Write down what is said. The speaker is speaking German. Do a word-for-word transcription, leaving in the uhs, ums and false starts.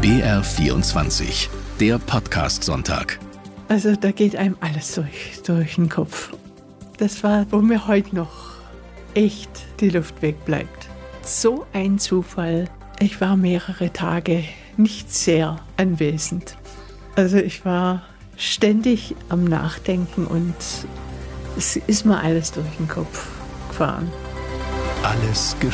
B R vierundzwanzig, der Podcast-Sonntag. Also da geht einem alles durch, durch den Kopf. Das war, wo mir heute noch echt die Luft wegbleibt. So ein Zufall. Ich war mehrere Tage nicht sehr anwesend. Also ich war ständig am Nachdenken und es ist mir alles durch den Kopf gefahren. Alles